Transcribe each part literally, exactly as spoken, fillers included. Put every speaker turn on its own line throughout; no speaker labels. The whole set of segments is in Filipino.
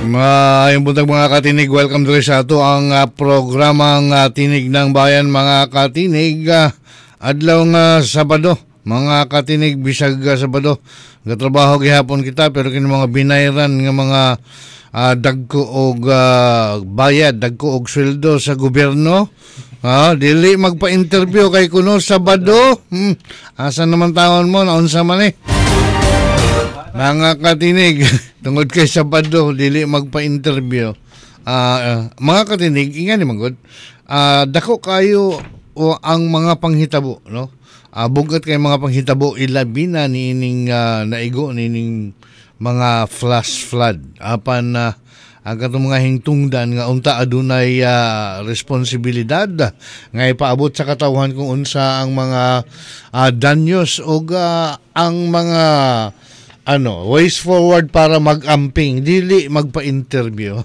Maayong buntag mga katinig, welcome to sa ato ang uh, programang uh, Tinig ng Bayan mga katinig. Uh, adlaw nga Sabado, mga katinig, bisag uh, Sabado. Gatrabaho gihapon kita pero kini mga binayran nga mga uh, dagko og uh, bayad, dagko og sweldo sa gobyerno. Ah, dili magpa-interview kay kuno Sabado. Hmm. Asa naman taon mo naunsa man eh. Mga katinig, tungod kay Sabado, dili magpa-interview. Uh, uh, mga katinig, ingan ni Manggod, uh, dako kayo o ang mga panghitabo, no? Uh, bugat kay mga panghitabo, ilabi na niining uh, naigo, niining mga flash flood. Apan na uh, ang katong mga hingtungdan nga unta adunay uh, responsibilidad nga ipaabot sa katawhan kung unsa ang mga uh, danyos o uh, ang mga ano, ways forward para mag-amping, dili magpa-interview.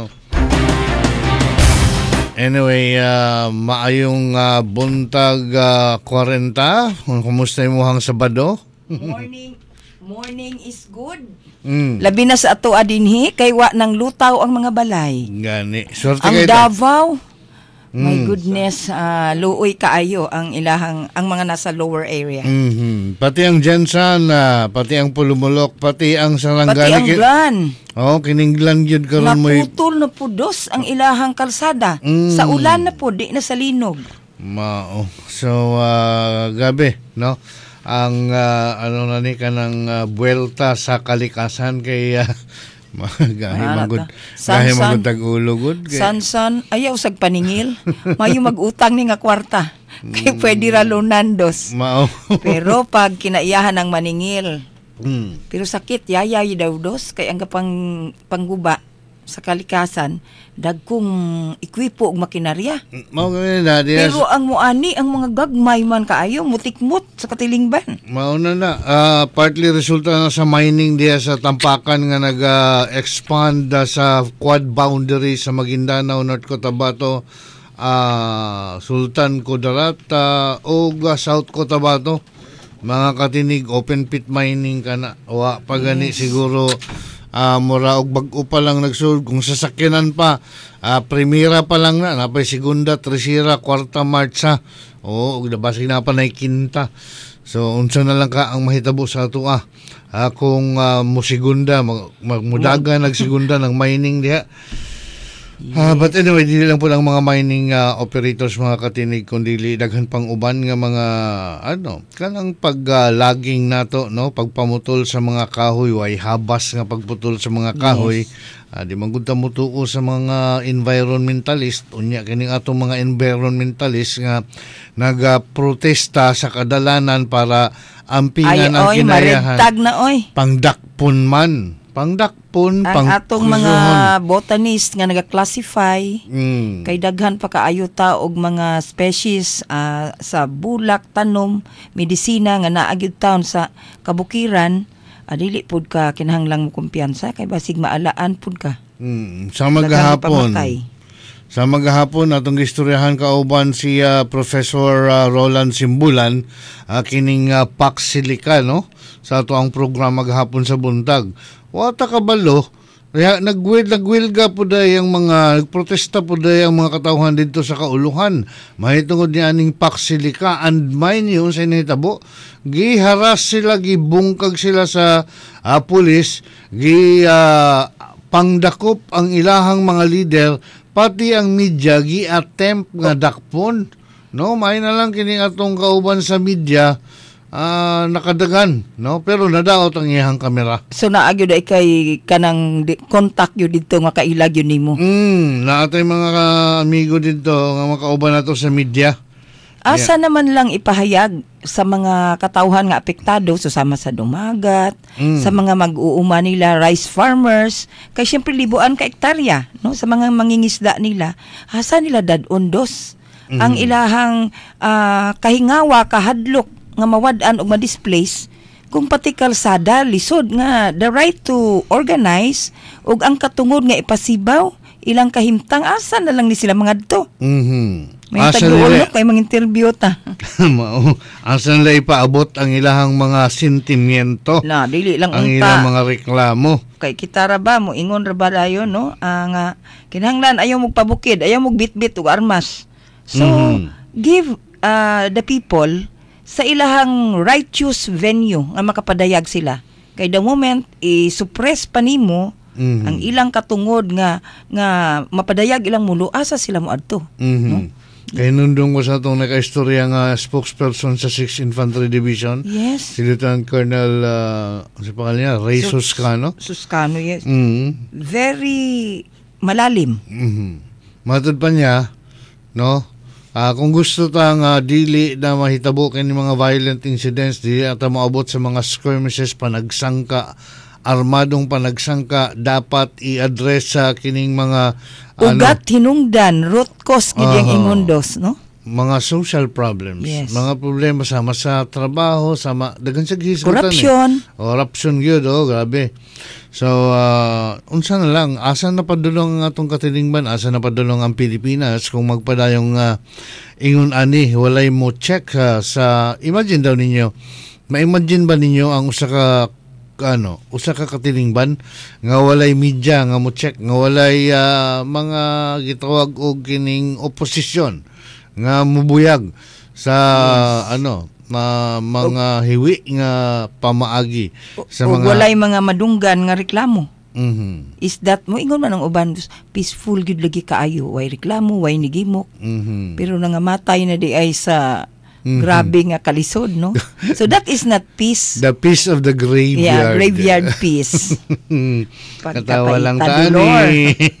Anyway, uh, maayong uh, buntag uh, forty. Kumusta yung muhang Sabado?
Morning, morning is good.
Mm.
Labi na sa ato adinhi, kay wa nang lutaw ang mga balay.
Gani. Swerte
Ang
kayo
Davao,
Mm.
my goodness, uh, luoy kaayo ang ilahang, ang mga nasa lower area.
Mm-hmm. Pati ang Jensan, uh, pati ang Pulumulok, pati ang Sarangani.
Pati ang Glan.
Oh, kininglan yun karon mo.
Naputol na pudos ang ilahang kalsada.
Mm.
Sa ulan na po, di na sa linog.
Mao. So, uh, gabi, no? Ang, uh, ano na ni ka ng uh, buwelta sa kalikasan kay... Uh, gahi magud gahi magud tag-ulugod
Sansan ayaw sag paningil mayo mag-utang ni nga kwarta kay pwede ra lunandos
mao
pero pag kinaiyahan ng maningil
hmm.
pero sakit yayay daw dos kay ang pang pangguba sa kalikasan dagkong ikwipo og makinarya
mao na diya
pero ang muani ang mga gagmay man kaayo mutikmot sa katilingban
mao na na uh, partly resulta na sa mining diya sa Tampakan nga nag-expand uh, sa quad boundary sa Maguindanao, North Cotabato, uh, Sultan Kudarat o uh, South Cotabato. Mga katinig, open pit mining kana wa pa gani yes. Siguro Uh, mura og bag-o pa lang nagsud kung sasakyanan pa uh, primera pa lang na napay segunda, tercera, kwarta, martsa o oh, basig na pa nay kinta so unsa na lang ka ang mahitabo sa ato ah uh, kung uh, mo segunda mag, magmudaga nagsegunda ng mining diha. Uh, but anyway, dili lang po lang mga mining uh, operators mga katinig kundi daghan pang uban nga mga ano kanang paglaging uh, nato no pagpamutol sa mga kahoy way habas nga pagputol sa mga kahoy. Yes. Uh, di man gud ta mutuo sa mga environmentalist unya kining atong mga environmentalist nga nagaprotesta sa kadalanan para ampingan ay, ang
oy,
kinayahan
na oy
pangdakpon man pangdakpon,
ang
pang
atong mga botanist nga naga-classify
mm.
kay daghan pa kaayo ta og mga species uh, sa bulak, tanom, medisina nga naa gyud taon sa kabukiran, adili pud ka kinahanglang mo kumpiyansa kay basig maalaan pud ka.
Mm. Sa maghapon. Sa maghapon atong gistoryahan kauban si uh, Professor uh, Roland Simbulan uh, kining uh, Pax Silica no sa ato ang programa maghapon sa buntag. Wata kabalo, nagwil nagwilga po day ang mga nagprotesta po day ang mga katawhan dito sa kauluhan. Mahitungod ni aning Pax Silica and mind yun sa initabo. Giharas sila, gibungkag sila sa uh, pulis, gi uh, pangdakop ang ilahang mga leader, pati ang media gi-attempt nga dakpon. No, may na lang kining atong kauban sa media. Uh, nakadagan no pero nadaot ang iyang kamera
so naagyo day kay kanang di, contact yo dito nga kailag yun nimo
mm naatay mga amigo dito nga makauban nato sa media
asa yeah. naman lang ipahayag sa mga katawhan nga apektado susama sa dumagat mm. sa mga mag-uuma nila rice farmers kay syempre libuan ka ektarya no sa mga mangingisda nila asa nila dadondos mm. ang ilahang uh, kahingawa kahadlok nga mawad-an o ma-displace kung pati kalsada lisod nga the right to organize ug ang katungod nga ipasibaw ilang kahimtang asa na lang ni sila mga dito.
Mhm.
May tag-ulo kay mga interview ta.
Mao. Asa nila ipaabot ang ilahang mga sentimiento.
Na dili lang
ang
unta.
ilang mga reklamo.
kay kita ra ba mo ingon ra ba dayon no ah, nga kinahanglan ayaw mo pabukid, ayaw mo bitbit og armas. So
Mhm.
give uh, the people sa ilahang righteous venue nga makapadayag sila. Kay the moment i-suppress pa nimo
Mhm.
ang ilang katungod nga nga mapadayag ilang mulo, asa sila mo adto.
Mhm. Kaya nundong ko sa itong nakaistorya nga spokesperson sa sixth Infantry Division,
Yes.
si Lieutenant Colonel, uh, si pangalan niya, Ray
So-
Suscano.
Suscano, yes.
Mhm.
Very malalim.
Mhm. Matod pa niya, no? Ah, kung gusto tang ah, dili na mahitabo kini mga violent incidents, dili ata maabot sa mga skirmishes, panagsangka, armadong panagsangka, dapat i-address sa kining mga
Ugat hinungdan, root cause gid yung
Aha.
ingondos, no?
mga social problems,
Yes.
mga problema sama sa trabaho, sama dagan sa gisgutan.
Corruption.
Eh. Corruption gyud, oh, grabe. So, uh, unsa na lang, asa na padulong ang atong katilingban, asa na padulong ang Pilipinas kung magpadayong uh, ingon ani, walay mo check uh, sa, imagine daw ninyo, ma-imagine ba ninyo ang usa ka ano, usa ka katilingban nga walay media nga mo check, nga walay ah, mga gitawag og kining oposisyon nga mubuyag sa ano, ma, mga hiwi nga pamaagi sa
O
mga
walay mga madunggan nga reklamo.
Mhm.
Is that mo ingon man ang uban peaceful gyud lagi kaayo, way reklamo, way nigimok.
Mhm.
Pero nangamatay na di ay sa
Mhm.
grabe nga kalisod, no? So that is not peace.
The piece of the graveyard.
Yeah, graveyard peace.
Katawa lang
Pagkapaita,
tani.
Lord.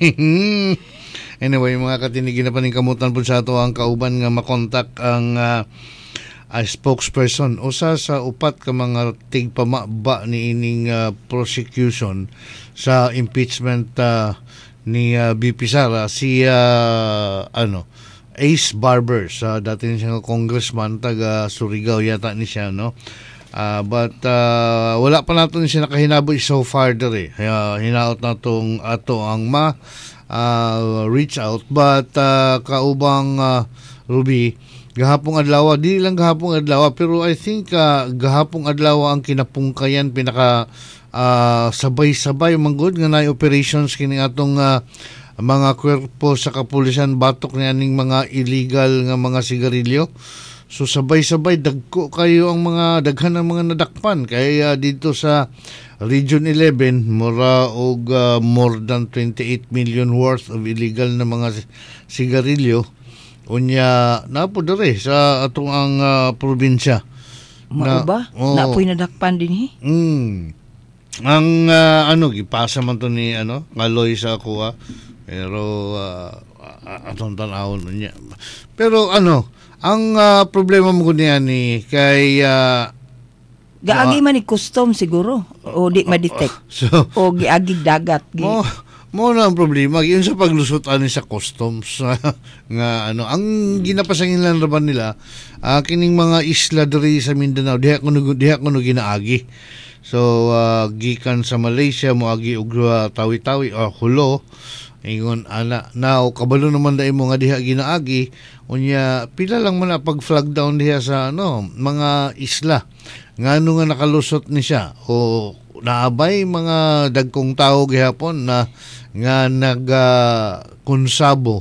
Anyway, mga katinigi na paningkamutan po sa ato ang kauban nga makontak ang ah, ah, spokesperson. Usa sa upat ka mga tigpamaba ni ining ah, prosecution sa impeachment ah, ni ah, B P Sara, si ah, ano Ace Barber, sa dati niya siyang congressman taga Surigao yata ni siya, no? Ah, but ah, wala pa nato ni siya nakahinaboy so far dere. Kaya hinaot na tong ato ang ma ah, reach out, but ah, kaubang ah, Ruby, gahapong adlaw, di lang gahapong adlaw, pero I think ah, gahapong adlaw ang kinapungkayan pinaka ah, sabay-sabay manggod nga na operations kini atong ah, mga kwerpo sa kapulisan batok ni aning mga illegal nga mga sigarilyo. So sabay-sabay dagko kayo ang mga daghan ng mga nadakpan kaya dito sa Region eleven mura og uh, more than twenty-eight million worth of illegal na mga si- sigarilyo unya napo dere sa atong ang uh, probinsya.
Mao ba?
Oo.
Napoy nadakpan din eh.
Mm. Ang ah, ano gipasa man to ni ano ngaloy sa ako ah. Pero uh, atong tanawon niya. Pero ano, ang ah, problema mo niya ni kay ah,
Gaagi man ni custom siguro o di ma-detect.
so
O giagig dagat. Gi.
mo mo na ang problema yun sa paglusot ani sa customs nga ano ang ginapasangin lang raban nila ah, kining mga isla diri sa Mindanao diha kuno diha kuno ginaagi. So ah, gikan sa Malaysia moagi og ah, tawi-tawi o hulo ingon ana now kabalo naman dai mo nga diha ginaagi unya pila lang man na pag flag down diha sa ano mga isla ngano nga nakalusot ni siya o naabay mga dagkong tao gihapon na nga nag ah, konsabo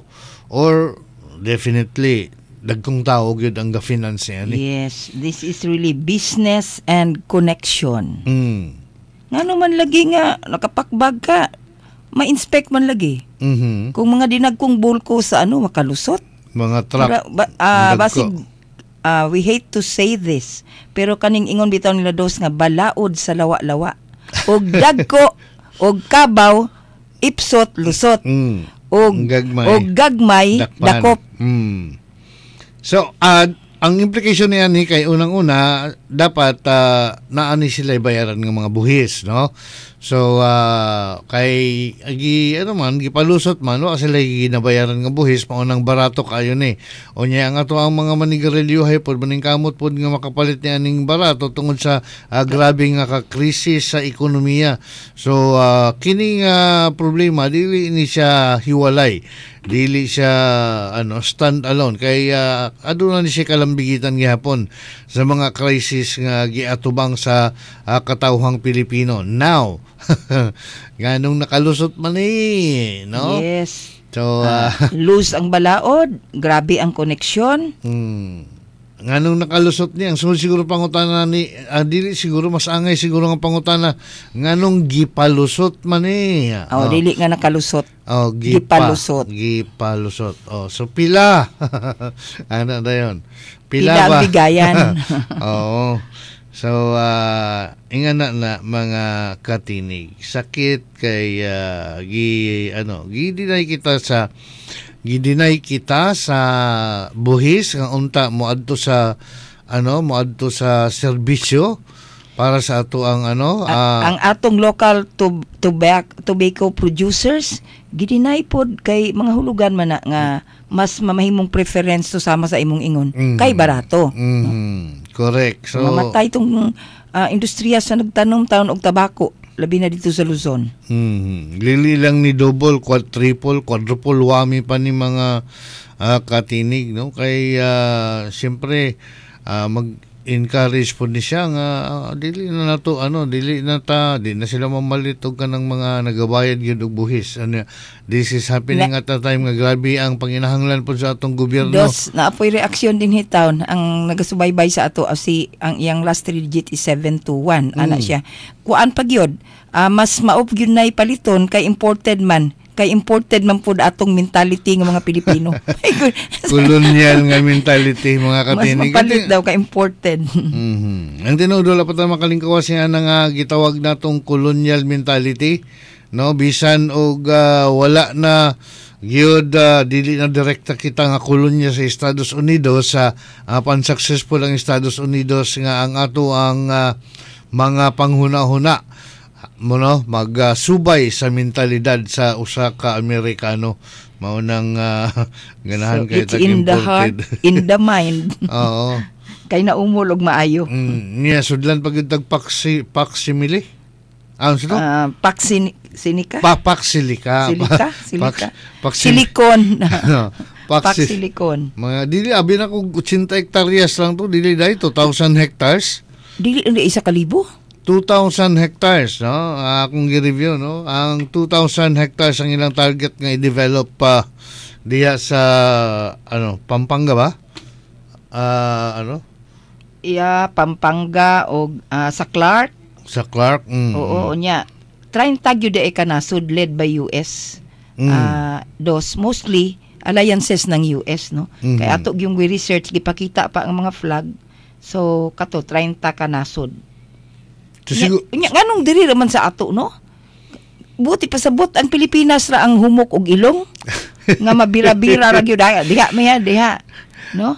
or definitely dagkong tao gyud ang ga-finance niya ni.
Yes, this is really business and connection.
Mm.
Ngano man lagi nga nakapakbag ka, ma-inspect man lagi.
Mhm.
Kung mga dinagkong bulko sa ano makalusot.
Mga truck.
Para, ba, ah,
Dagko.
basig ah, we hate to say this, pero kaning ingon bitaw nila dos nga balaod sa lawa-lawa. Og dagko, og kabaw, ipsot, lusot.
Mm.
Og
Gagmay.
og gagmay,
Dakpan.
dakop.
Mm. So, uh, ang implication niya ni kay unang-una dapat uh, naani sila bayaran ng mga buhis, no? So uh, kay agi ano man gipalusot man wa sila ginabayaran nga buhis maunang barato kayo ni. Unya ang ato ang mga manigarilyo hay pod maning kamot pod nga makapalit ni aning barato tungod sa uh, grabe nga ka krisis sa ekonomiya. So uh, kini nga problema dili ni siya hiwalay. Dili siya ano stand alone kay uh, aduna ni siya kalambigitan gihapon sa mga crisis nga giatubang sa uh, katawhang Pilipino. Now Nganong nakalusot man eh, no?
Yes.
So,
Ah,
ah,
loose ang balaod, grabe ang koneksyon.
hmm, nganong nakalusot niya, so siguro pangutana ni, ah, dili siguro mas angay siguro nga pangutana, nganong gipalusot man eh.
Oh, dili nga nakalusot.
Oh, gipa,
Gipalusot.
Gipalusot. Oh, so pila. Ano na yun?
Pila ang
ba?
bigayan.
Oo. So, uh, ingana na mga katinig. Sakit kay uh, gi ano, gidinay kita sa gidinay kita sa buhis nga unta moadto sa ano, moadto sa serbisyo para sa ato ang ano,
A-
ah,
ang atong local to, tobac, tobacco producers gidinay pod kay mga hulugan man na nga mas mamahimong preference to sama sa imong ingon
Mhm.
kay barato.
mhm, correct. So,
Mamatay tong ah, industriya sa nagtanom taon og tabako labi na dito sa Luzon.
hmm, lili lang ni double, quad, triple, quadruple wami pa ni mga ah, katinig, no? Kay ah, siyempre ah, mag-encourage po ni siya nga ah, dili na nato ano, dili na ta, di na sila mamalitog ka ng mga nagabayad gyud og buhis. Ano, this is happening at a time nga grabe ang panginahanglan po sa atong gobyerno.
Dos naapoy reaksyon din hitawon ang nagasubaybay sa ato ah, si ang iyang last three digit is seven two one ana
Mm.
siya. Kuan pa gyud ah, mas maop gyud nay paliton kay imported man kay imported man pud atong mentality ng mga Pilipino. Ay, good.
Kolonyal nga mentality mga
Mas
katinig.
mapalit daw kay imported.
Mhm. Ang tinuod pa ta makalingkawas nga na nga gitawag natong colonial mentality, no, bisan og ah, wala na gyud ah, dili na direkta kita nga kolonya sa Estados Unidos sa uh, pan-successful ang Estados Unidos nga ang ato ang ah, mga panghuna-huna mo no magsubay sa mentalidad sa usa ka Amerikano mao nang ah, ganahan
So,
kay
it's in the heart, in the mind.
Oo.
Kay naumol og maayo.
Mm, niya sudlan pag yung tagpaksi paksimili. Ah, ano sito?
Ah, paksin sinika?
Papaksilika.
Silika? Silika?
Paksil.
Silikon.
Paksi.
Paksilikon.
Mga dili abi na kog eighty hektaryas lang to, dili dai two thousand hectares.
Dili hindi isa kalibo.
two thousand hectares, no? Ah, kung gi-review, no? Ang two thousand hectares ang ilang target nga i-develop pa diya sa ano, Pampanga ba? Ah, ano?
Iya Pampanga og ah, sa Clark.
Sa Clark. Mm,
Oo nya. thirty gyud ay kanasud led by U S.
Mm.
Ah, dos mostly alliances ng U S, no.
Mhm.
Kay ato yung we research gipakita pa ang mga flag. So kato thirty kanasud.
So,
Nya,
sigu-
nya, nganong diri raman sa ato, no? Buti pasabot ang Pilipinas ra ang humok og ilong nga mabira-bira ra gyud diha diha miha diha, no?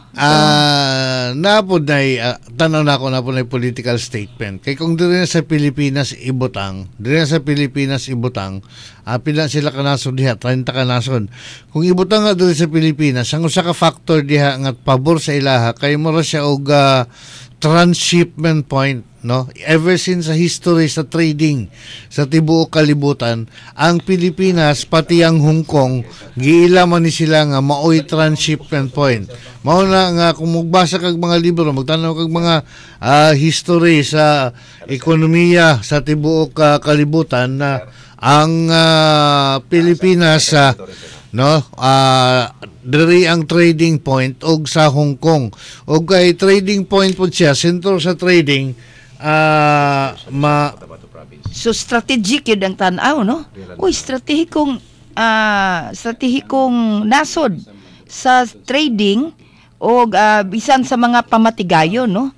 Ah, napod na uh, tanaw na ako napod na political statement. Kay kung diri na sa Pilipinas ibutang, diri na sa Pilipinas ibutang, ah, pila sila kanasod diha, thirty kanasod. Kung ibutang nga diri sa Pilipinas, ang usa ka factor diha nga pabor sa ilaha kay mura siya og ah, transshipment point, no? Ever since sa history sa trading sa tibuok kalibutan, ang Pilipinas pati ang Hong Kong giila man ni sila nga maoy transshipment point. Mao na nga kung magbasa kag mga libro, magtanaw kag mga ah, history sa ekonomiya sa tibuok ah, kalibutan na ang ah, Pilipinas sa no ah diri ang trading point og sa Hong Kong og kay trading point po siya sentro sa trading ah ma
So strategic yun ang tanaw, no? Uy, stratehikong ah stratehikong nasod sa trading o bisan sa mga pamatigayon, no?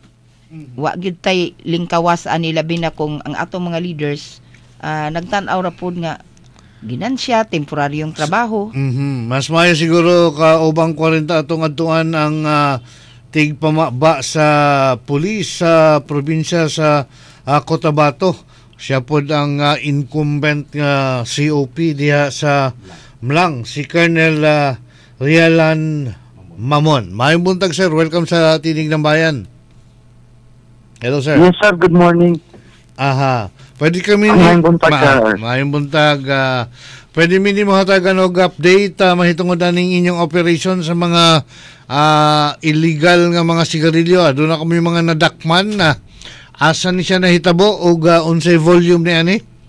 Wa gyud tay lingkawas ani labi na kung ang atong mga leaders ah nagtan-aw ra pud nga ginansya, temporaryong trabaho.
mhm mas maayo siguro ka ubang forty atong adtuan ang ah, tigpamaba sa pulis sa probinsya sa ah, Cotabato. Siya pod ang ah, incumbent nga C O P diha sa Mlang, si Colonel ah, Rialan Mamon. Maayong buntag sir, welcome sa Tinig ng Bayan. Hello sir.
Yes, sir. Good morning.
Aha. Pwede kami
Maayong buntag, sir.
Maayong buntag. ah, pwede mi ni mo hatagan og update uh, mahitungod aning inyong operation sa mga ah, illegal nga mga sigarilyo. Doon na kami mga nadakman na asa ni siya nahitabo og uh, unsay volume ni ani?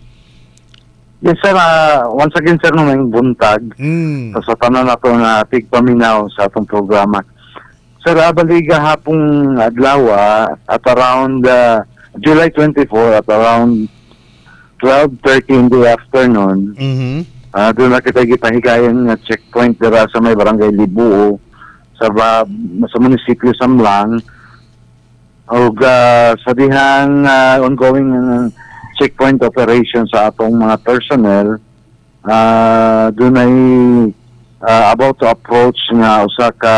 Yes, sir. ah, once again, sir, no, may buntag.
Mm.
So, sa tanan na ito na tigpaminaw sa atong programa. Sir, abaliga hapong adlaw ah, at around ah, July twenty-fourth at around twelve thirty in the afternoon.
Mhm.
Ah, doon na kita gipahigayon nga checkpoint dira sa may barangay Libuo sa ba, sa munisipyo Samlang. O sa dihang ah, ongoing ah, checkpoint operation sa atong mga personnel, uh, doon ay uh, about to approach nga usa ka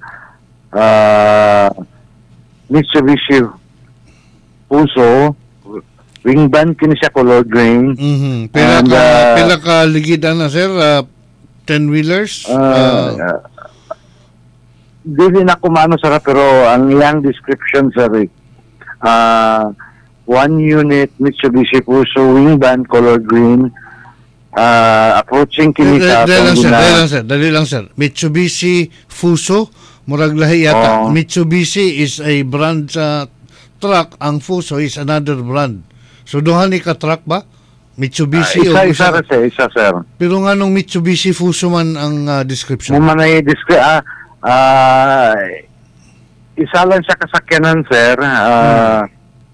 uh, Mitsubishi Fuso wingban kini siya color green.
Mhm. Pila
And,
ka
uh,
pila ka ligidan na sir? Uh, ten wheelers?
Uh,
Uh,
uh, Dili na kumano sir, pero ang iyang description sir, uh, one unit Mitsubishi Fuso wingban color green, uh, approaching kini sa
dali lang
atong
sir,
gina-
dali lang sir, dali lang sir. Mitsubishi Fuso, murag lahi yata.
Oo.
Mitsubishi is a brand sa truck, ang Fuso is another brand. So duha ni ka truck ba? Mitsubishi
Ah,
o
isa, isa, isa, isa, sir.
Pero nga nung Mitsubishi Fuso man ang uh, description.
Mo man ay descri- ah, ah, isa lang siya kasakyanan, sir. Ah,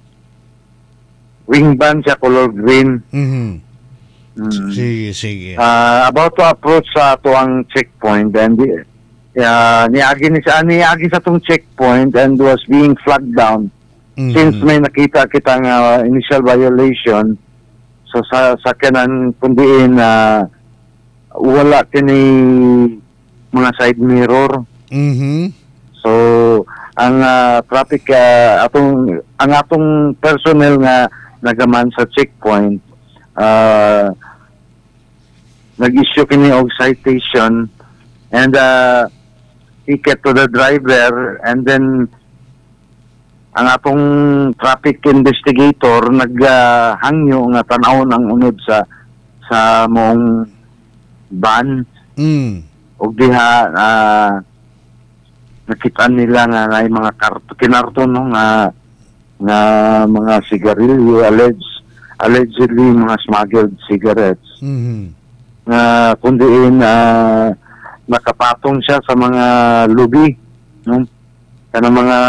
wingban siya, color green.
Mhm.
Mm.
Sige, sige.
Ah, about to approach sa ato ang checkpoint, and uh, niagi ni sa niagi sa tong checkpoint and was being flagged down.
Mhm.
Since may nakita kita nga initial violation, so sa sakyanan kundiin na wala kini mga side mirror.
Mhm.
So ang ah, traffic ah, atong ang atong personnel nga nagaman sa checkpoint, uh, nag-issue kini og citation and uh, ticket to the driver, and then ang atong traffic investigator naghangyo nga tan-awon ang unod sa sa mong van
Mm.
og diha uh, nakita nila nga na mga karton kinarton no, nga nga mga sigarilyo, alleged allegedly mga smuggled cigarettes
Mhm.
nga kundiin uh, nakapatong siya sa mga lubi, no, kanang mga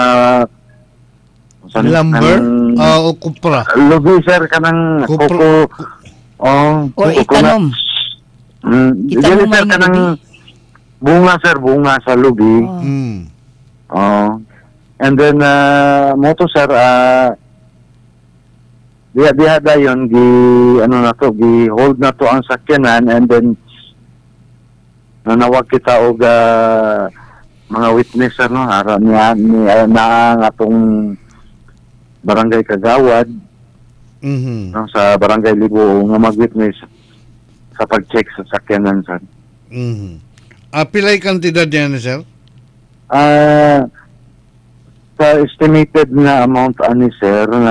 Lumber
kanang-
ah, o kupra.
lubi sir kanang
Kupro-
koko oh
O itanom.
mm,
Itanom
dili, sir,
may
kanang
lubi.
bunga sir, bunga sa lubi.
Oh.
Mm.
Oh. And then uh, moto sir, uh, diha diha dayon gi ano na to, gi hold na to ang sakyanan, and then nanawag kita og uh, mga witness sir, no, ara niya ni uh, na ang atong barangay Kagawad,
Mhm.
no, sa barangay Libuo nga mag-witness sa pag-check sa sakyanan sir.
Mhm. Ah, pilay kantidad yan, sir?
Ah, sa estimated na amount ani sir na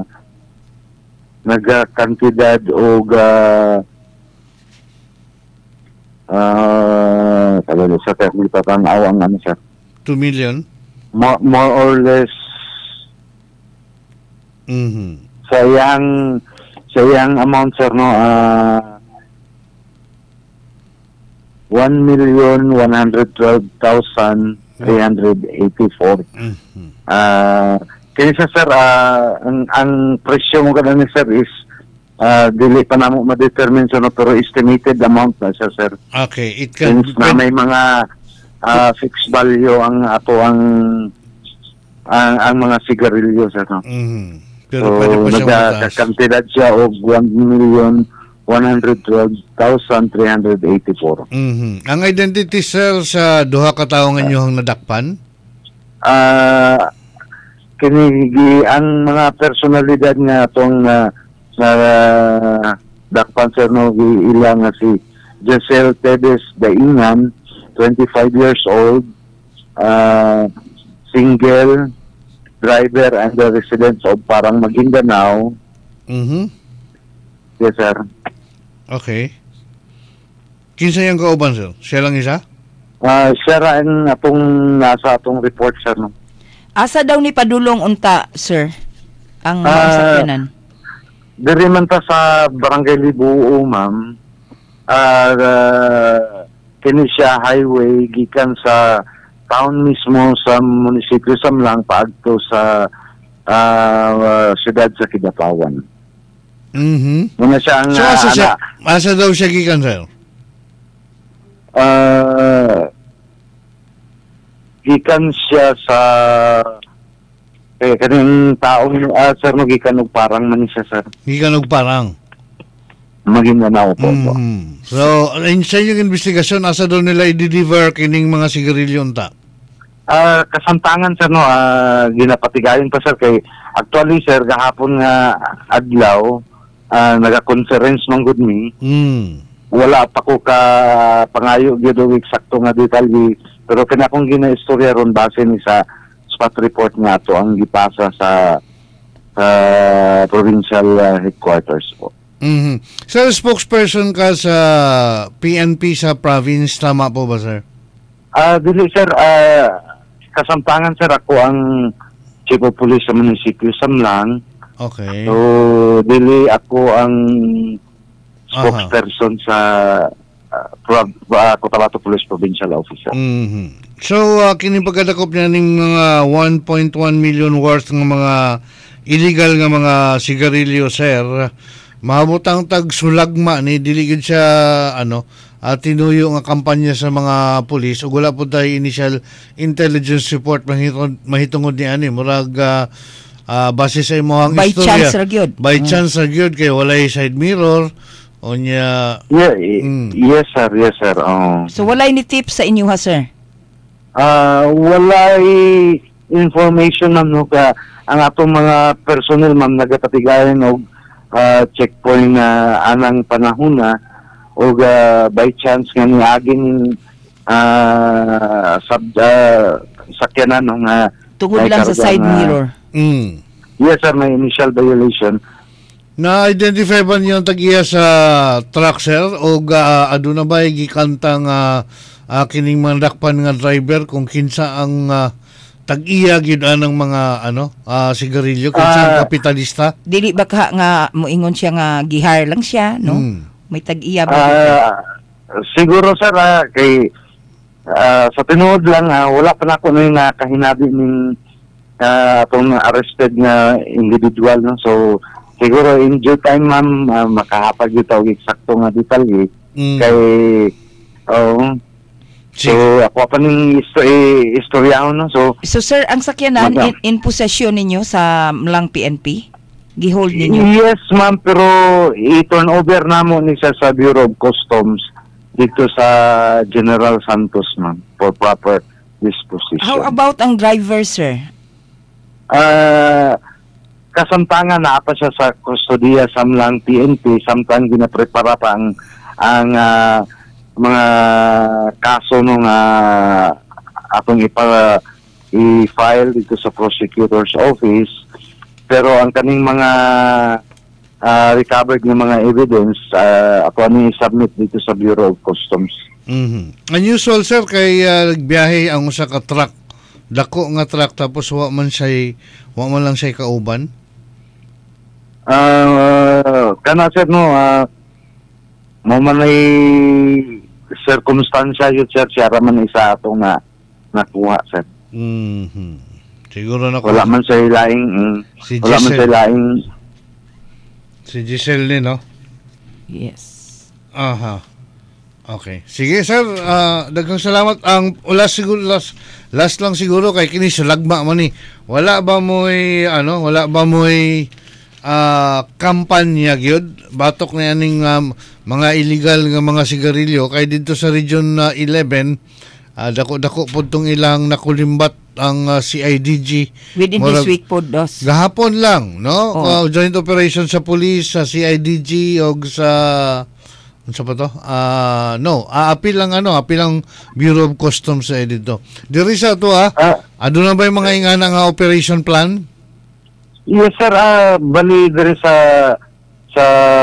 nagkantidad og uh, uh, sabi sa technical tanaw ang ano sir,
two million?
more, more or less
Mhm.
sa iyang sa iyang amount sir, no, ah one million one hundred twelve thousand three hundred eighty-four.
Mhm.
Ah, kaya siya sir, ah, ang ang presyo mo kada ni sir is ah, dili pa namo ma-determine so, no, pero estimated amount na siya sir.
Okay, it can
Since na may mga ah, fixed value ang ato ang ang, ang mga sigarilyo sir, no.
Mhm. Pero
So
pwede pa siya mataas.
nagkakantidad siya og one million one hundred twelve thousand three hundred eighty-four.
Mhm. Ang identity, sir, sa duha ka tawo nga inyong nadakpan?
Ah, kini gi- ang mga personalidad nga atong na na dakpan sir, no, gi- ilang nga si Giselle Tedes Daingan, twenty-five years old, ah, single, driver and the residents of Parang Maguindanao.
Mhm.
Yes sir.
Okay. Kinsa yung kauban, sir? Siya lang isa?
Ah, siya ra ang atong nasa atong report sir, no.
Asa daw ni padulong unta, sir? Ang
Ah,
sakyanan.
diri man ta sa Barangay Libuo, ma'am. Ah, uh, kini siya highway gikan sa town mismo sa munisipyo Samlang paadto sa ah, siyudad sa Kidapawan.
Mhm.
Muna siya ang
So asa
ah,
siya,
ana-
asa daw siya gikan, sir?
ah, gikan siya sa eh kaning taong uh, sir no gikan og parang man siya sir.
Gikan og parang.
Maguindanao po po.
Mhm. So, in sa inyong investigasyon, asa daw nila i-deliver kining mga sigarilyo unta?
Ah, kasamtangan sir no, ah, ginapatigayon pa sir kay actually sir gahapon nga adlaw ah, naga-conference ng good me.
Mm.
Wala pa ko ka pangayo gyud og eksakto nga detalye pero kana akong ginaistorya ron base ni sa spot report nga to ang gipasa sa sa provincial ah, headquarters po.
Mhm. Sir, spokesperson ka sa P N P sa province, tama po ba, sir?
Ah, dili sir, ah, kasamtangan sir ako ang chief of police sa munisipyo Samlang.
Okay.
So, dili ako ang spokesperson sa uh, Pro- uh, Cotabato Police Provincial Officer.
Mhm. So, uh, kining pagkadakop niya ng mga one point one million worth ng mga illegal nga mga sigarilyo, sir, mahabutang tag sulagma ni dili gid siya ano at tinuyo nga kampanya sa mga pulis ug wala po tayo initial intelligence report mahitungod mahitungod ni ani murag uh, uh, base sa imong
By
istorya
chance ra gyud.
by
Mm.
chance ra gyud kay walay side mirror onya.
Yeah, i-
Mm.
yes sir, yes sir. Oh.
So walay ni tip sa inyo ha, sir?
Ah, walay information man no ka ang atong mga personnel ma'am nagapatigayon og ah, checkpoint na anang panahon na og ah, by chance nga niaging ah sub ah, sakyanan no nga
Tungod
may
lang sa
kargang,
side
ah,
mirror.
Mm.
Yes sir, may initial violation.
Na-identify ba niyo ang tag-iya sa truck, sir? O uh, aduna ba gikanta nga uh, kining mandakpan nga driver kung kinsa ang uh, tag-iya gyud anang mga ano uh, sigarilyo kinsa ang
Ah.
kapitalista?
Dili ba ka nga moingon siya nga gihire lang siya, no?
Mm.
May tag-iya ba?
Ah, siguro sir ah, kay ah, sa tinuod lang ah, wala pa na ako na yung nakahinabi ng ah, atong arrested nga individual no. So siguro in due time ma'am ah, makahapag ito og eksakto nga detalye
Mm.
kay oh, so
Sige.
ako pa ning isto eh, istoryahon no. So
So sir, ang sakyanan
Madam.
in, in possession ninyo sa Mlang P N P? Gihold ninyo?
yes ma'am, pero i-turn over namo ni siya sa Bureau of Customs dito sa General Santos ma'am for proper disposition.
How about ang driver, sir?
Ah, kasamtangan na pa siya sa kustodiya sa Mlang P N P, samtang ginaprepara pa ang, ang ah, mga kaso nung uh, atong ipa i-file dito sa prosecutor's office. Pero ang kaning mga ah, recovered ng mga evidence uh, ako ani i-submit dito sa Bureau of Customs.
Mhm. Unusual, sir, kay uh, nagbiyahe ang usa ka truck, dako nga truck, tapos wa man siya wa man lang siya kauban.
Ah, kana sir no, ah, mo man ay circumstansya yun sir, siya raman isa atong na nakuha sir.
Mhm. Siguro na
Wala man sa laing mm,
si
wala man sa
Giselle,
laing
si Giselle ni, no?
Yes.
Aha. Okay. Sige, sir. Ah, daghang salamat. Ang last siguro last, last lang siguro kay kini sulagma man ni. Wala ba mo'y ano, wala ba mo'y ah, kampanya gyud batok na yaning um, mga illegal nga mga sigarilyo kay dito sa region na eleven ah, dako-dako pud tong ilang nakulimbat ang ah, C I D G
Within
Murag-
this week po, dos.
gahapon lang, no?
Oo.
Uh, joint operation sa police, sa C I D G og sa ano pa to? Ah, no, aapil lang ano, apil lang Bureau of Customs sa dito. Diri sa to ah.
ah,
Ado na ba yung mga ingana nga operation plan?
yes sir, ah, bali diri sa sa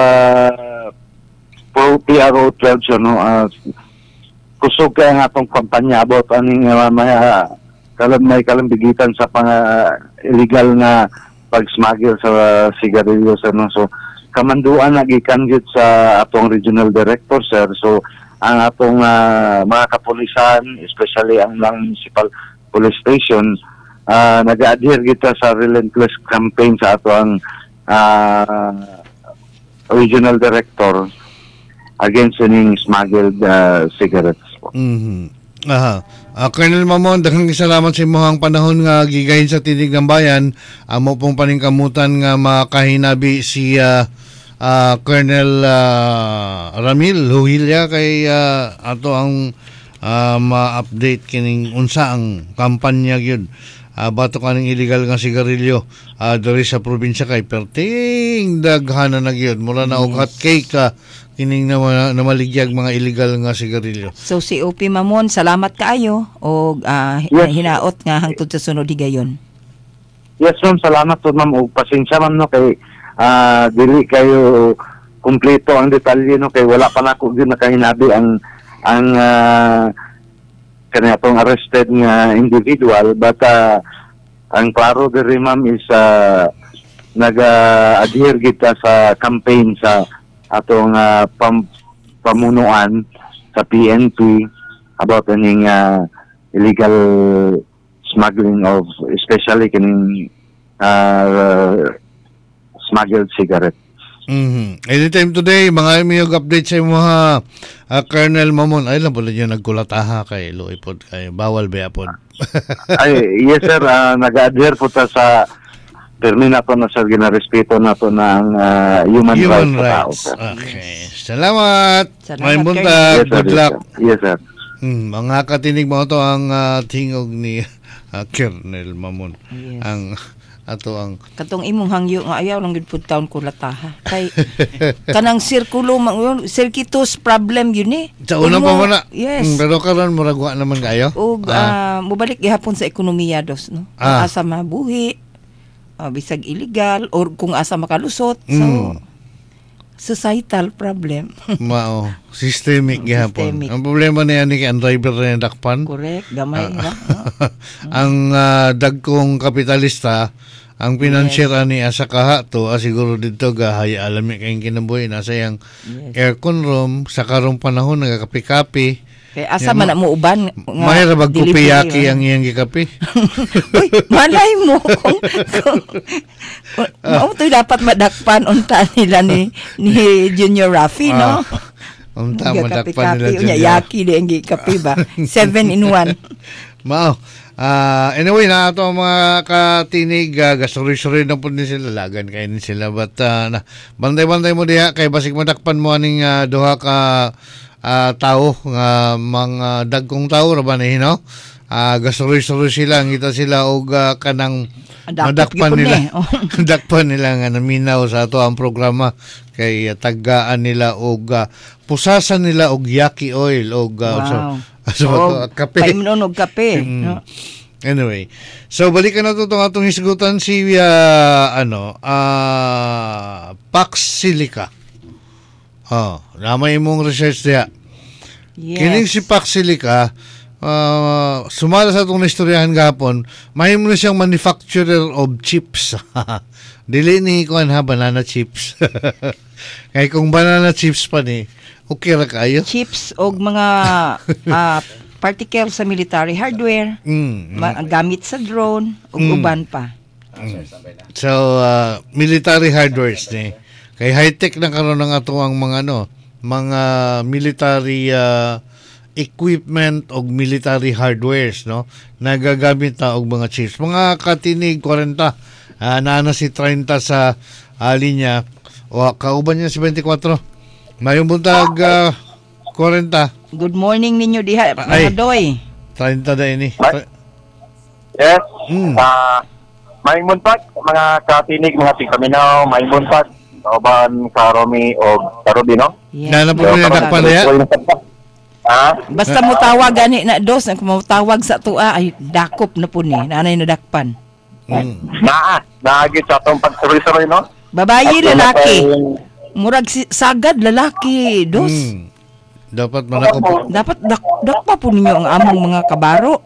Pro P R O twelve so no, ah, kusog kaya nga atong kampanya about aning uh, may ah, kalam may kalambigitan sa pang ah, illegal na pag-smuggle sa uh, sigarilyo sir no. So kamanduan na gikan gyud sa atong regional director, sir. So ang atong ah, mga kapulisan, especially ang lang municipal police station, uh, nag-adhere kita sa relentless campaign sa ato ang uh, regional director against any smuggled uh, cigarettes.
Mhm. Aha. Ah, Colonel Mamon, daghang salamat sa imong panahon nga gigahin sa tinig ng bayan. Amo pong paningkamutan nga makahinabi si ah, ah, Colonel ah, Ramil Huhilya kay ah, ato ang ah, ma-update kining unsa ang kampanya gyud. Uh, bato kaning illegal nga sigarilyo uh, diri sa probinsya kay perting daghana na gyud mura na og hot cake ka kining na, na maligyag mga illegal nga sigarilyo.
So si O P Mamon, salamat kaayo og ah,
Yes.
hinaot nga hangtod sa sunod higayon.
Yes, ma'am. Salamat po, ma'am. O, pasensya, ma'am, no, kay ah, dili kayo kumpleto ang detalye, no, kay wala pa na ako din nakahinabi ang ang uh, kanatong arrested nga individual, but uh, ang klaro diri, ma'am, is uh, nag-adhere kita sa campaign sa atong uh, pam, pamunuan sa P N P about aning uh, illegal smuggling of, especially kining uh, smuggled cigarette.
Mhm. Anytime today, mga imiyog update sa mga uh, Colonel Mamon. Ay lang pala yun, nagkulataha kay Loipod kay bawal ba pod.
Ay, yes, sir. Uh, nag-adhere po ta sa termi na to na, sir, ginarespeto na to ng uh, human,
Human
rights, sa tao,
rights.
sir.
Okay. Salamat.
Salamat,
May
Colonel.
buntag.
Yes, sir.
Good
Yes,
luck.
sir. Yes, sir.
Hmm, mga katinig mo to ang uh, tingog ni uh, Colonel Mamon.
Yes.
Ang ato ang
Katong imong hangyo nga ayaw lang gid pud taon ko lataha. Kay kanang sirkulo mang yun, circuitous problem yun eh.
sa unang
Kung
pa
mo-
muna.
Yes.
Hmm, pero karon murag wa naman kayo.
Og ah, mubalik gihapon sa ekonomiya dos, no. Kung
Ah.
asa mabuhi, ah, bisag illegal or kung asa makalusot. So
Mm.
societal problem.
Mao, systemic gihapon.
Systemic.
Ang problema niya ni ang driver na dakpan.
Correct, gamay
Ah.
na. no?
ang uh, dagkong kapitalista, ang pinansyera ni asa kaha to, ah, siguro dito gahaya alami kayong kinabuhi nasa yang
Yes.
aircon room sa karong panahon nagakapi-kapi.
Kay asa
Yan,
man na mo uban nga
Mahira bag
delivery,
kupiyaki
no?
ang iyang gikapi.
Uy, malay mo kung, kung, kung mao to'y dapat madakpan unta nila ni ni Junior Rafi, no?
Unta
Nga
madakpan nila
kape-kape, unya,
dyan.
yaki di ang gikape ba? Seven in one.
Mao. Ah, anyway, na ato ang mga katinig, uh, gasuri-suri na po din sila, lagan kayo din sila. But, ah, na, bantay-bantay mo diha, kay basig madakpan mo aning ah, duha ka ah, tao, nga mga dagkong tao, raban eh, no? Ah, gasuri-suri sila, ngita sila, og ah, kanang
Adaptive
madakpan
yun
nila.
eh. Oh.
Dakpan nila nga naminaw sa ato ang programa, kay uh, tagaan nila, og ah, pusasan nila, og yaki oil, og ah,
Wow.
so, so,
Oh,
kape.
Paimnon og kape.
Mm.
no?
Anyway, so balikan na to itong atong hisgutan si uh, ano, uh, Pax Silica. Oh, namay mong research diya.
Yes.
Kining si Pax Silica, uh, sumala sa itong istoryahan gapon, mahimo na siyang manufacturer of chips. Dili ni kuan ha, banana chips. Kaya kung banana chips pa ni, okay ra kayo.
Chips og mga ah, particle sa military hardware,
Mm,
ma- gamit sa drone ug
Mm.
uban pa.
So, uh, military hardwares ni. Kay high-tech na karon ng ato ang mga ano, mga military uh, equipment o military hardwares, no? Nagagamit na og mga chips. Mga katinig forty, uh, naana si thirty sa uh, linya. O kauban niya si twenty-four. Mayong buntag uh, forty.
Good morning ninyo diha,
Ay.
mga doy.
thirty na ini.
Ay. Yes.
Mm.
Ah, may buntag mga katinig, mga tingkaminaw, may buntag oban Karomi o Karobino.
Yes.
Nana po niya dakpan niya.
Ah,
Basta mo tawag gani na dos, kung mo tawag sa tua ay dakop na po ni, nanay na dakpan.
Mm.
naa, naagit sa atong pagsuroy-suroy, no?
Babayi
At
lalaki,
may-
murag si, sagad lalaki dos.
Mm. Dapat manakop.
Dapat dak dakpa po ninyo ang among mga kabaro.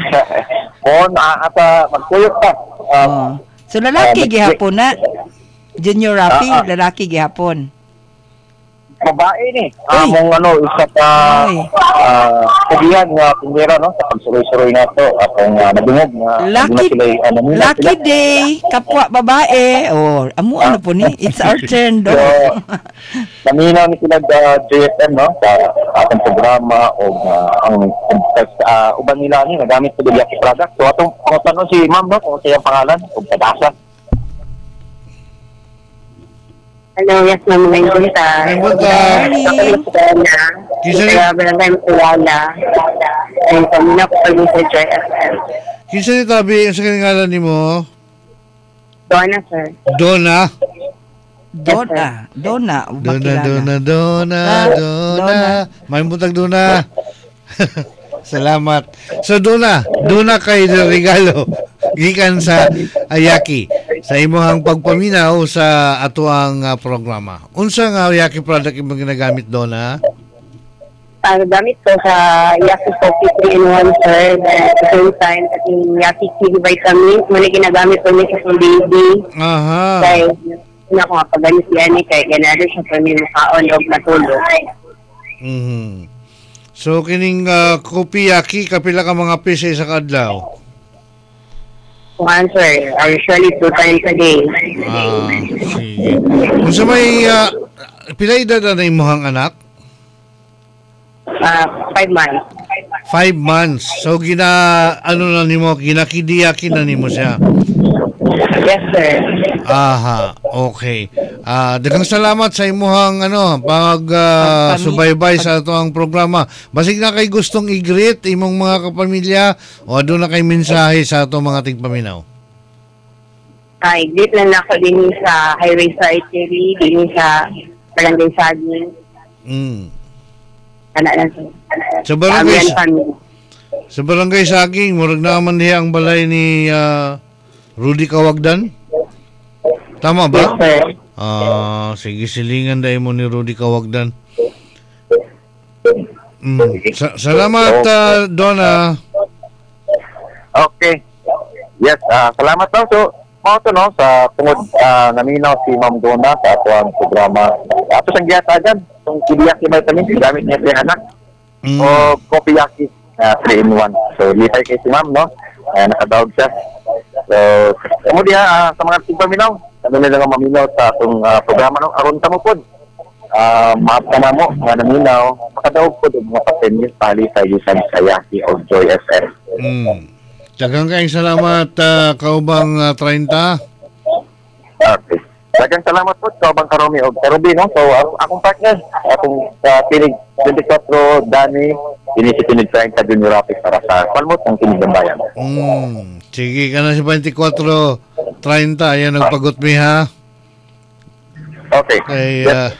Kung ah, ata magkuyot pa. Ah,
Oh. So lalaki
Ah,
gihapon na. Junior Rafi,
Ah, ah.
lalaki gihapon.
Babae ni.
Uy.
Among ano, isa ka
Uy.
uh, kagihan nga pindera, no? Sa pagsuroy-suroy nga to. Akong uh, nadungog nga.
Lucky,
sila, ano, nila
lucky
sila.
day, kapwa babae. Oh, amo ano po ni? It's our turn do.
So, naminaw ni sila sa J S M, no? Sa atong programa o uh, ang uh, uban nila ni nagamit sa Yaki product. So atong pangutan si Ma'am, no? Kung siya ang pangalan, kung padasa.
Hello, yes, ma'am. May bunta.
May bunta.
Morning.
Kisa ni-
Kaya barangay Matuwala. Ay, pamina ko pag sa J F M.
Kinsa ni tabi ang sa ngalan nimo?
Donna, sir.
Donna.
Dona, Dona,
Donna,
makilala.
Donna, Donna,
Ah,
Donna.
Donna.
May buntag Donna. Salamat. So Donna, Donna kay regalo gikan sa Ayaki sa imong pagpaminaw sa atuang uh, programa. Unsa nga Ayaki product imong ginagamit Donna?
Ang gamit ko sa Yaki Coffee three in one, sir. At the same time, ating Yaki Kiwi Vitamins. Mali ginagamit ko niya sa baby.
Aha.
Kaya, na ko nga pagalit yan eh. Kaya ganado siya sa mga kaon o natulog.
Mhm. So kining uh, kopi Yaki kapila ka mga piso sa kadlaw?
One, sir. Usually two times a day.
Ah, sige. Unsa may uh, pila edad na imong anak?
Uh, five months.
Five months. So, gina, ano na nimo, ginakidiyaki na nimo siya.
Yes, sir.
Aha, okay. Ah, daghang salamat sa imuhang ano, pag ah,
Pagpami-
subaybay sa atoang programa. Basig na kay gustong i-greet imong mga kapamilya o aduna kay mensahe sa atong mga tigpaminaw.
Ay, dito lang ako din sa Highway sa Italy, din sa Barangay Saging.
Mm.
Anak lang sir.
Sa barangay,
Family and family.
sa barangay Saging, murag na man diha ang balay ni ah, Rudy Kawagdan. Tama
Yes,
ba?
sir.
Ah, sige silingan dai mo ni Rudy Kawagdan. Mm. Sa- salamat ah, Donna.
Okay. Yes, ah salamat daw. So, mao to no sa tungod ah, naminaw si Ma'am Donna sa atuang programa. Ato sang giatagan tong Kidiyaki Vitamins gamit niya sa anak
Mm.
o Kopiyaki three in one. So, litay kay si Ma'am, no? Uh, nakadawag siya. So, kamo diha ah, sa mga tigpaminaw, ano nila nga maminaw sa atong ah, programa no aron ta mo pod. Ah, maapta na mo mga naminaw, makadawag pod og mga patenyo pali sa Yusan Sayaki o Joy F M.
Mm. Daghang kayong salamat uh, kaubang uh, thirty.
Okay. Daghang salamat po sa Bang Karomi o Karobi, no? So, ako, akong partner, akong sa Pinig twenty-four, Dani, inisipinig sa Inka Junior Rapid para sa Palmot ng Pinig ng Bayan.
Mm. Sige ka na si twenty-four thirty. Ayan ang pagot mi ha.
Okay.
Kay, uh,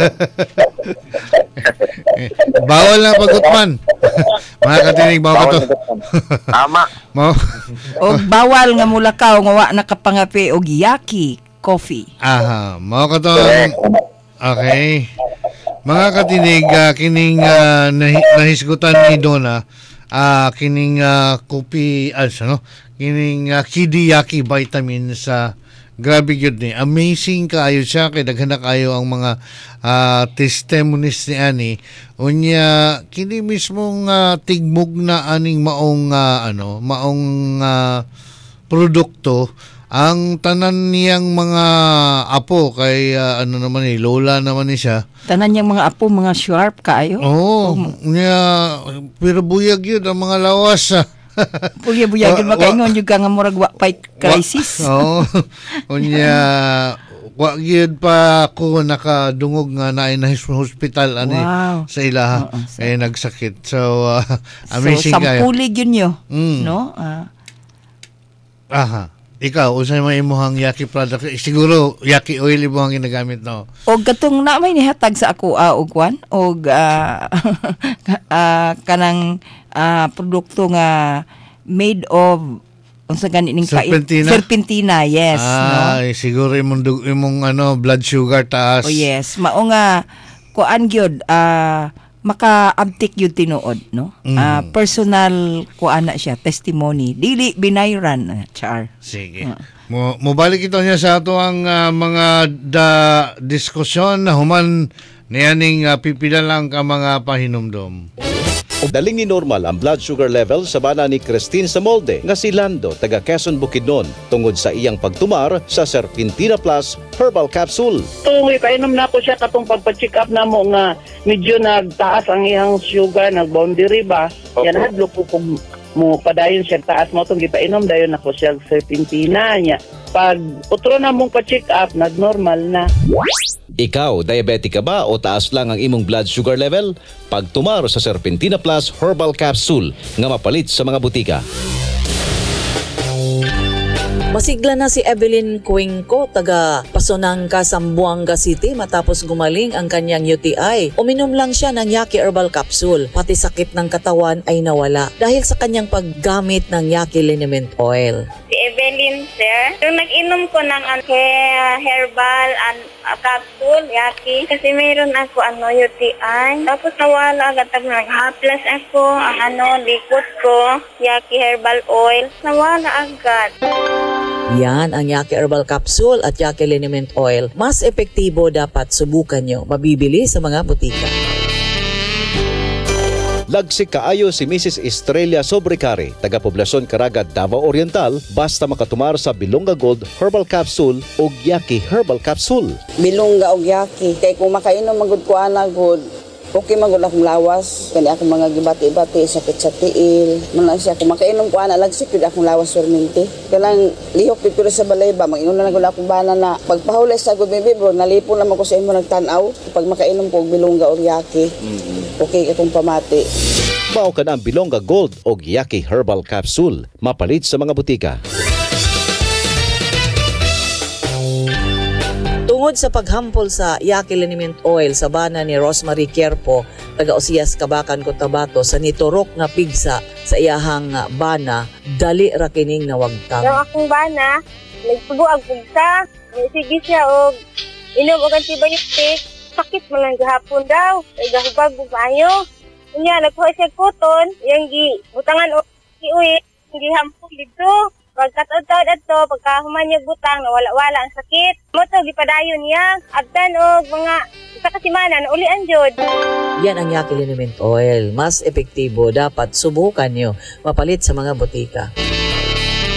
bawal na pagot man. Mga katinig, bawal ka to.
Tama.
Mau-
O bawal nga mulakaw nga wa nakapangapi og Yaki coffee.
Aha, mao ka to.
Correct.
Okay. Mga katinig, ah, kining ah, nahi- nahisgutan ni Donna, ah, kining uh, kopi, as, ano, kining uh, Kidiyaki vitamins sa grabe yun ni. Amazing kaayo siya, kay daghan na kayo ang mga ah, testimonies ni Ani. Unya, kini mismong ah, tigmug na aning maong, ah, ano, maong ah, produkto, ang tanan niyang mga apo kay ah, ano naman eh lola naman ni siya.
Tanan niyang mga apo mga sharp kaayo.
Oo, niya pero buyag yun ang mga lawas.
Buya-buyagin
Wa- wa-
makaingon jud ka nga murag wa pay crisis.
Oo. Unya wa gyud pa ako nakadungog nga naay na hospital ani
Wow.
sa ilaha
Oo, sa-
eh nagsakit. So ah, amazing
so,
kayo.
sampulig yun yo.
Mm.
No? Ah.
Aha. Ikaw, usay mo imuhang Yaki product? Eh, siguro, Yaki oil imuhang ginagamit, no?
Og katong na may nihatag sa ako ah, og kwan og ah, ah, kanang ah, produkto nga made of unsa gani ning kait-
Serpentina?
serpentina, yes,
ah,
no.
eh, siguro imong, dug- imong ano, blood sugar taas.
Oh yes, mao nga kuan gyud ah makaabtik yung tinuod, no?
Mm.
Ah, personal ko ana siya, testimony. Dili binayran, ah, Char.
Sige. Mo mobalik ito niya sa ato ang ah, mga da diskusyon na human niyaning uh, pipila lang ka mga pahinumdom.
Daling ni normal ang blood sugar level sa bana ni Christine Samolde nga si Lando taga Quezon Bukidnon tungod sa iyang pagtumar sa Serpentina Plus Herbal Capsule.
Tungoy kainom na ko siya katong pagpa-check up na mo nga medyo nagtaas ang iyang sugar, nag-boundary ba?
Okay.
Yan hadlo ko kung mo padayon siya taas mo itong gipainom dayon ako siya Serpentina niya. Pag utro na mong pa-check up, nag-normal na.
Ikaw, diabetic ka ba o taas lang ang imong blood sugar level? Pagtumar sa Serpentina Plus Herbal Capsule nga mapalit sa mga butika.
Masigla na si Evelyn Cuenco, taga Pasonangka, Zamboanga City matapos gumaling ang kanyang U T I. Uminom lang siya ng Yaki Herbal Capsule, pati sakit ng katawan ay nawala dahil sa kanyang paggamit ng Yaki Liniment Oil.
Si Evelyn, sir. Yung nag-inom ko ng ano, he- herbal and uh, capsule, Yaki. Kasi mayroon ako ano, U T I. Tapos nawala agad. Tapos nag-haplas ako. Ang ano, likot ko, Yaki Herbal Oil. Nawala agad.
Yan ang Yaki Herbal Capsule at Yaki Liniment Oil. Mas epektibo, dapat subukan nyo. Mabibili sa mga butika.
Lagsik kaayo si Missus Estrella Sobrecari, taga Poblacion Caraga, Davao Oriental, basta makatumar sa Bilonga Gold Herbal Capsule o Yaki Herbal Capsule.
Bilongga og Yaki. Kay kung makainom magud ko ana good, okay magud akong lawas. Kani akong mga gibati-bati, sakit sa tiil. Man siya kung makainom ko ana lagsik gud akong lawas perminti. Kanang lihok pid ko sa balay ba, mag-inom na gud akong bana na pagpahuli sa gud bibi bro, nalipon naman ko sa imo nagtan-aw. Pag makainom ko og Bilongga og Yaki. Mm-hmm. Okay itong pamati.
Mao ka na ang Bilonga Gold o Yaki Herbal Capsule, mapalit sa mga butika.
Tungod sa paghampol sa Yaki Liniment Oil sa bana ni Rosemary Querpo, taga Osias, Kabakan, Cotabato, sa niturok nga pigsa sa iyahang bana, dali ra kining nawagtang.
Yung akong bana, nagsubo ang pugsa. Sige siya og inom og antibiotic. Sakit man lang gahapon daw. Ay gahubag bumayo. Unya nagkuha siya koton, yang gi butangan og iuwi, gi hampol dito. Pagkataon-taon ato, pagkahuman niya butang, nawala-wala ang sakit. Mo to gipadayon niya. Abdan og mga isa ka semana na ulian jud.
Yan ang Yaki Liniment Oil. Mas epektibo, dapat subukan nyo. Mapalit sa mga butika.